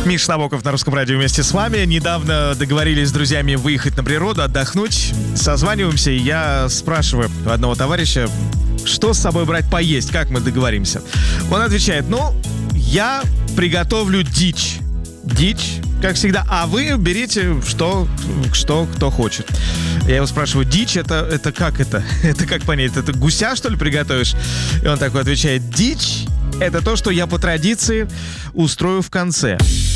Миша Набоков на Русском радио вместе с вами. Недавно договорились с друзьями выехать на природу, отдохнуть. Созваниваемся, и я спрашиваю у одного товарища, что с собой брать поесть, как мы договоримся. Он отвечает, я приготовлю дичь. Дичь, как всегда. А вы берите что кто хочет. Я его спрашиваю, дичь, это как это? Это как понять? Это гуся, что ли, приготовишь? И он такой отвечает, дичь — это то, что я по традиции устрою в конце.